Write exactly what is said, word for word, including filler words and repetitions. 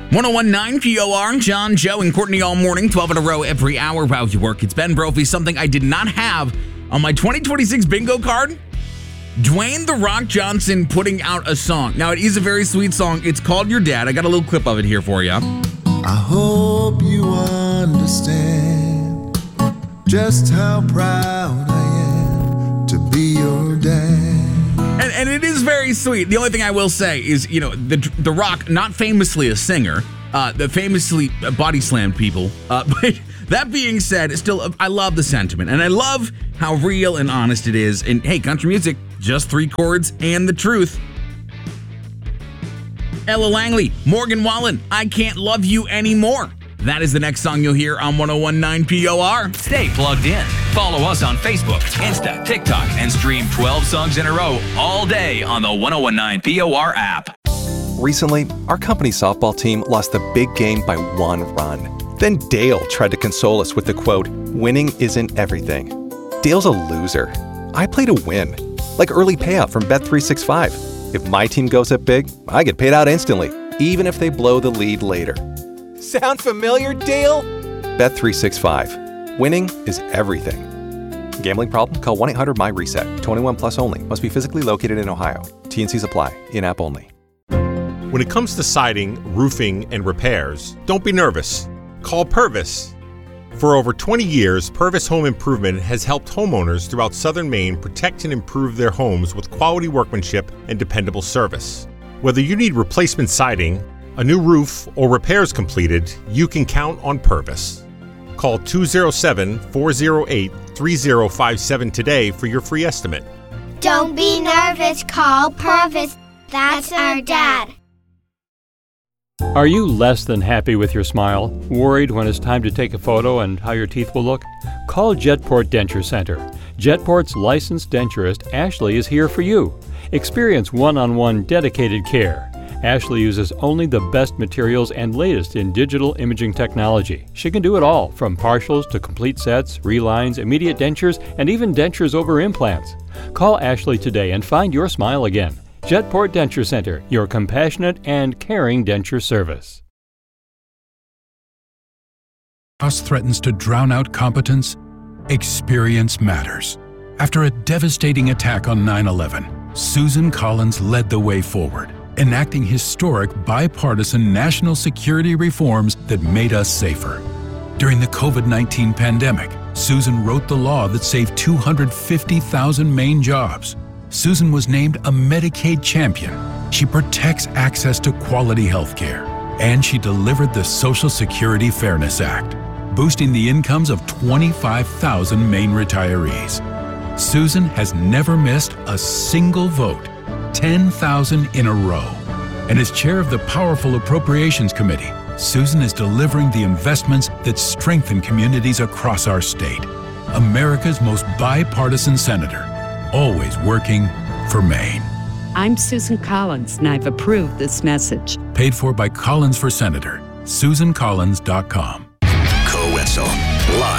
ten nineteen P O R, John, Joe, and Courtney all morning, twelve in a row every hour while you work. It's Ben Brophy, something I did not have on my twenty twenty-six bingo card. Dwayne "The Rock" Johnson putting out a song. Now, it is a very sweet song. It's called Your Dad. I got a little clip of it here for you. I hope you understand just how proud I am to be your dad. And, and it is very sweet. The only thing I will say is, you know, The, the Rock, not famously a singer, uh, the famously body slammed people. Uh, but that being said, still, I love the sentiment. And I love how real and honest it is. And hey, country music, just three chords and the truth. Ella Langley, Morgan Wallen, I Can't Love You Anymore. That is the next song you'll hear on ten nineteen P O R. Stay plugged in. Follow us on Facebook, Insta, TikTok, and stream twelve songs in a row all day on the ten nineteen P O R app. Recently, our company softball team lost the big game by one run. Then Dale tried to console us with the quote, "Winning isn't everything." Dale's a loser. I play to win. Like early payout from Bet three sixty-five. If my team goes up big, I get paid out instantly, even if they blow the lead later. Sound familiar, Dale? Bet three sixty-five. Winning is everything. Gambling problem? Call one eight hundred M Y reset. twenty-one plus only. Must be physically located in Ohio. T and Cs apply. In-app only. When it comes to siding, roofing, and repairs, don't be nervous. Call Purvis. For over twenty years, Purvis Home Improvement has helped homeowners throughout southern Maine protect and improve their homes with quality workmanship and dependable service. Whether you need replacement siding, a new roof, or repairs completed, you can count on Purvis. Call two oh seven, four oh eight, three oh five seven today for your free estimate. Don't be nervous, call Purvis. That's our dad. Are you less than happy with your smile? Worried when it's time to take a photo and how your teeth will look? Call Jetport Denture Center. Jetport's licensed denturist, Ashley, is here for you. Experience one-on-one dedicated care. Ashley uses only the best materials and latest in digital imaging technology. She can do it all, from partials to complete sets, relines, immediate dentures, and even dentures over implants. Call Ashley today and find your smile again. Jetport Denture Center, your compassionate and caring denture service. Trust threatens to drown out competence. Experience matters. After a devastating attack on nine eleven, Susan Collins led the way forward, enacting historic bipartisan national security reforms that made us safer. During the COVID nineteen pandemic, Susan wrote the law that saved two hundred fifty thousand Maine jobs. Susan was named a Medicaid champion. She protects access to quality health care. And she delivered the Social Security Fairness Act, boosting the incomes of twenty-five thousand Maine retirees. Susan has never missed a single vote, ten thousand in a row. And as chair of the powerful Appropriations Committee, Susan is delivering the investments that strengthen communities across our state. America's most bipartisan senator, always working for Maine. I'm Susan Collins, and I've approved this message. Paid for by Collins for Senator. Susan Collins dot com. Co-Wetzel, live.